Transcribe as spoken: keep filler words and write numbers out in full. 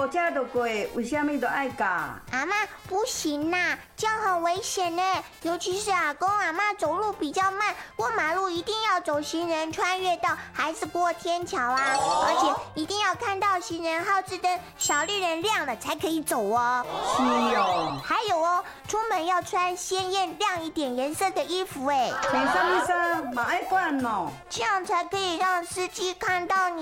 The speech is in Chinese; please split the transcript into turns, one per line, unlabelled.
车就过，为什么都爱教？
阿嬷不行啦，这样很危险呢。尤其是阿公阿嬷走路比较慢，过马路一定要走行人穿越道，还是过天桥啊？而且一定要看到行人号志灯小绿人亮了才可以走哦。
是哦。
还有哦，出门要穿鲜艳亮一点颜色的衣服哎。
穿什么衫嘛爱管哦？
这样才可以让司机看到你。